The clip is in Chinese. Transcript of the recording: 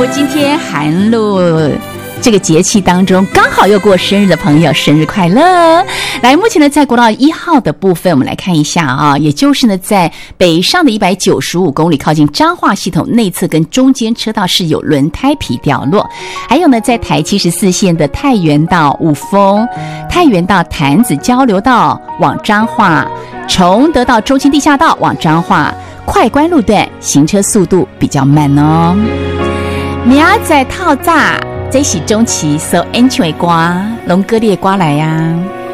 果今天寒露这个节气当中刚好又过生日的朋友，生日快乐！来，目前呢，在国道1号的部分，我们来看一下啊，也就是呢，在北上的195公里，靠近彰化系统内侧跟中间车道是有轮胎皮掉落。还有呢，在台74线的太原到五峰、太原到潭子交流道往彰化、崇德到中清地下道往彰化快关路段，行车速度比较慢哦。明仔透早，这是中期所安全的歌，龙哥你的歌来呀。